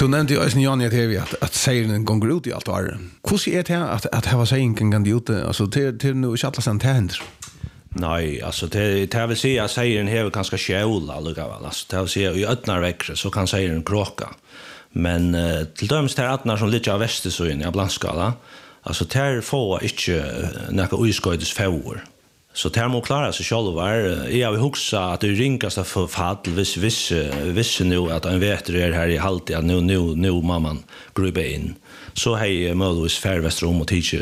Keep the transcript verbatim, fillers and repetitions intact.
Du nämnde ju också Jan T V att att sägen går ut i allt var. Hur är det att att ha sägen kan gå ut alltså till till nu chatta sen händer. Nej, alltså det det vill säga sägen här ganska skjula lugavall. Alltså det vill säga i öppnar växer så kan sägen krocka. Men uh, till döms där attnar som lite av västersöjen i blandskala. Alltså där får inte några utsköjdes för. Så där må klara sig själva. Jag har huxa att det ringas att få fall vis vis vis nu att en vetter är här i halt att nu nu nu mamman grubbar in. Så hej möjligtvis färvästrom och teacher